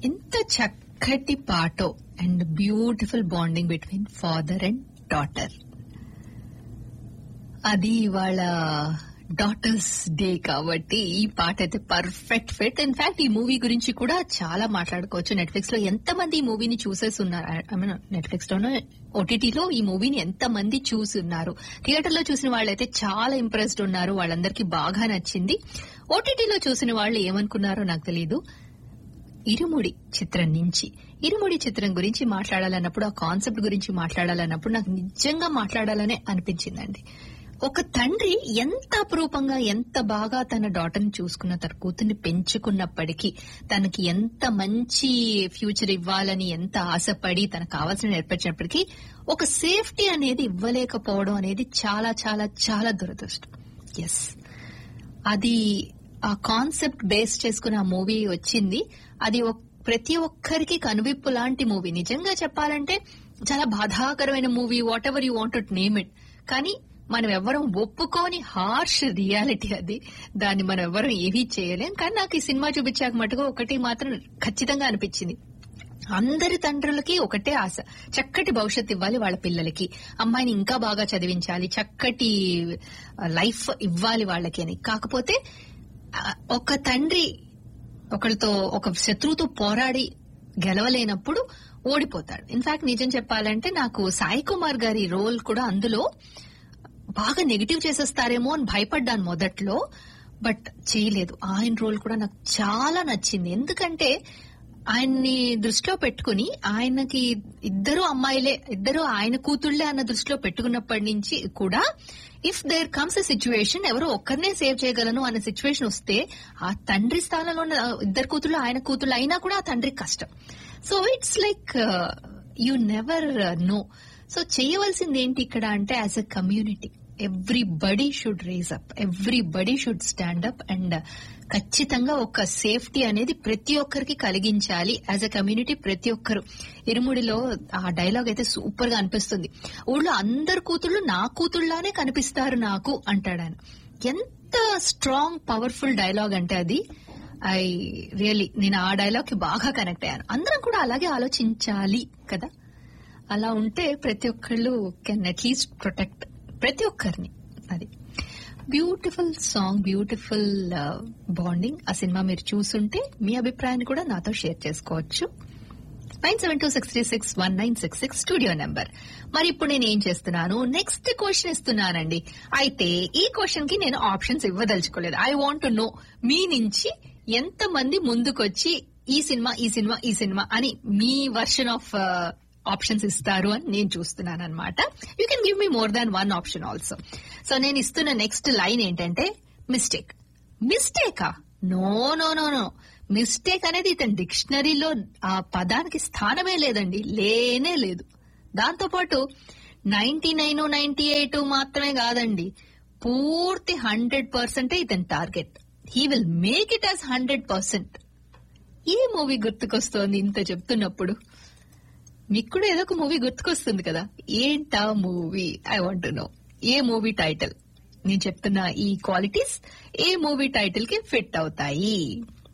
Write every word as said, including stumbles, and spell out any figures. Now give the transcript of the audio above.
ఎంత చక్కటి పాటో and beautiful bonding between father and daughter. అది ఇవాళ డాటర్స్ డే కాబట్టి ఈ పాట అయితే పర్ఫెక్ట్ ఫిట్. ఇన్ఫాక్ట్ ఈ మూవీ గురించి కూడా చాలా మాట్లాడుకోవచ్చు. నెట్ఫ్లిక్స్ లో ఎంతమంది ఈ మూవీని చూసేస్తున్నారు, ఐ మీన్ నెట్ఫ్లిక్స్ లోనో ఓటీటీలో ఈ మూవీని ఎంతమంది చూసి ఉన్నారు. థియేటర్ లో చూసిన వాళ్ళైతే చాలా ఇంప్రెస్డ్ ఉన్నారు, వాళ్ళందరికీ బాగా నచ్చింది. ఓటీటీలో చూసిన వాళ్ళు ఏమనుకున్నారో నాకు తెలీదు. ఇరుముడి చిత్రం నుంచి ఇరుముడి చిత్రం గురించి మాట్లాడాలన్నప్పుడు, ఆ కాన్సెప్ట్ గురించి మాట్లాడాలన్నప్పుడు నాకు నిజంగా మాట్లాడాలనే అనిపించిందండి. ఒక తండ్రి ఎంత అపురూపంగా, ఎంత బాగా తన డాటర్ని చూసుకున్న, తన కూతుర్ని పెంచుకున్నప్పటికీ తనకి ఎంత మంచి ఫ్యూచర్ ఇవ్వాలని ఎంత ఆశపడి తనకు కావాల్సిన నేర్పించినప్పటికీ ఒక సేఫ్టీ అనేది ఇవ్వలేకపోవడం అనేది చాలా చాలా చాలా దురదృష్టం. ఎస్, అది ఆ కాన్సెప్ట్ బేస్ చేసుకుని ఆ మూవీ వచ్చింది. అది ప్రతి ఒక్కరికి కనువిప్పు లాంటి మూవీ. నిజంగా చెప్పాలంటే చాలా బాధాకరమైన movie, what ever you want to name it. కానీ మనం ఎవరం ఒప్పుకోని హార్ష్ రియాలిటీ అది. దాన్ని మనం ఎవరం ఏమీ చేయలేం. కానీ నాకు ఈ సినిమా చూపించాక మటుకు ఒకటి మాత్రం ఖచ్చితంగా అనిపించింది. అందరి తండ్రులకి ఒకటే ఆశ, చక్కటి భవిష్యత్తు ఇవ్వాలి వాళ్ళ పిల్లలకి, అమ్మాయిని ఇంకా బాగా చదివించాలి, చక్కటి లైఫ్ ఇవ్వాలి వాళ్ళకి అని. కాకపోతే ఒక తండ్రి ఒకరితో, ఒక శత్రువుతో పోరాడి గెలవలేనప్పుడు ఓడిపోతాడు. ఇన్ఫాక్ట్ నిజం చెప్పాలంటే నాకు సాయి కుమార్ గారి రోల్ కూడా అందులో బాగా నెగిటివ్ చేసేస్తారేమో అని భయపడ్డాను మొదట్లో, బట్ చేయలేదు. ఆయన రోల్ కూడా నాకు చాలా నచ్చింది. ఎందుకంటే ఆయన్ని దృష్టిలో పెట్టుకుని, ఆయనకి ఇద్దరు అమ్మాయిలే, ఇద్దరు ఆయన కూతుళ్లే అన్న దృష్టిలో పెట్టుకున్నప్పటి నుంచి కూడా if there comes a situation, ఎవరో ఒక్కరినే సేవ్ చేయగలను అన్న సిచ్యువేషన్ వస్తే ఆ తండ్రి స్థానంలో ఉన్న ఇద్దరు కూతుళ్ళు ఆయన కూతుళ్ళు అయినా కూడా ఆ తండ్రికి కష్టం. So it's like you never know. So చేయవలసింది ఏంటి ఇక్కడ అంటే, as a community everybody should raise up, everybody should stand up and ఖచ్చితంగా ఒక సేఫ్టీ అనేది ప్రతి ఒక్కరికి కలిగించాలి యాజ్ ఎ కమ్యూనిటీ. ప్రతి ఒక్కరు, ఇరుముడిలో ఆ డైలాగ్ అయితే సూపర్ గా అనిపిస్తుంది. ఊళ్ళో అందరు కూతుళ్ళు నా కూతుళ్లానే కనిపిస్తారు నాకు అంటాడు ఆయన. ఎంత స్ట్రాంగ్ పవర్ఫుల్ డైలాగ్ అంటే అది. ఐ రియలీ, నేను ఆ డైలాగ్ కి బాగా కనెక్ట్ అయ్యాను. అందరం కూడా అలాగే ఆలోచించాలి కదా. అలా ఉంటే ప్రతి ఒక్కళ్ళు కెన్ అట్లీస్ట్ ప్రొటెక్ట్ ప్రతి ఒక్కరిని. అది బ్యూటిఫుల్ సాంగ్, బ్యూటిఫుల్ బాండింగ్. ఆ సినిమా మీరు చూసుంటే మీ అభిప్రాయాన్ని కూడా నాతో షేర్ చేసుకోవచ్చు. Nine seven two six three six one nine six six studio number. మరి ఇప్పుడు నేను ఏం చేస్తున్నాను, నెక్స్ట్ క్వశ్చన్ ఇస్తున్నానండి. అయితే ఈ క్వశ్చన్ కి నేను options ఇవ్వదలుచుకోలేదు. I want to know మీ నుంచి ఎంత మంది ముందుకొచ్చి ఈ సినిమా ఈ సినిమా ఈ సినిమా అని మీ వర్షన్ ఆఫ్ ఆప్షన్స్ ఇస్తారు అని నేను చూస్తున్నాను అనమాట. You can give me more than one option also. So నేను ఇస్తున్న నెక్స్ట్ లైన్ ఏంటంటే mistake. మిస్టేకా? No no no no mistake అనేది ఇతని డిక్షనరీలో ఆ పదానికి స్థానమే లేదండి, లేనే లేదు. దాంతోపాటు నైన్టీ నైన్ నైన్టీ ఎయిట్ మాత్రమే కాదండి, పూర్తి హండ్రెడ్ పర్సెంటే ఇతని target. He will make it as hundred percent. A movie గుర్తుకొస్తోంది ఇంత చెప్తున్నప్పుడు? మీకు కూడా ఏదో ఒక మూవీ గుర్తుకొస్తుంది కదా. ఏంటా movie? I want to know. A movie title? నేను చెప్తున్న ఈ క్వాలిటీస్ ఏ మూవీ టైటిల్ కి ఫిట్ అవుతాయి?